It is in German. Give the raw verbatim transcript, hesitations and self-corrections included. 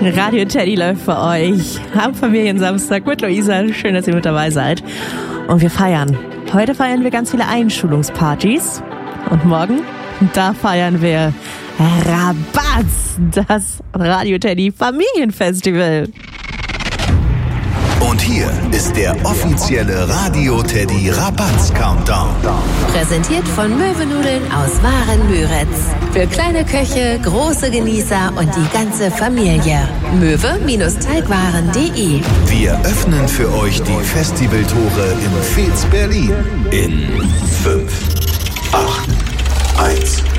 Radio Teddy läuft für euch am Familiensamstag mit Luisa. Schön, dass ihr mit dabei seid. Und wir feiern. Heute feiern wir ganz viele Einschulungspartys. Und morgen, da feiern wir Rabatz, das Radio Teddy Familienfestival. Und hier ist der offizielle Radio Teddy Rabatz Countdown. Präsentiert von Möwennudeln aus Waren-Müritz. Für kleine Köche, große Genießer und die ganze Familie. möwe Teigwaren punkt de. Wir öffnen für euch die Festivaltore im Fez Berlin in fünf, acht, eins.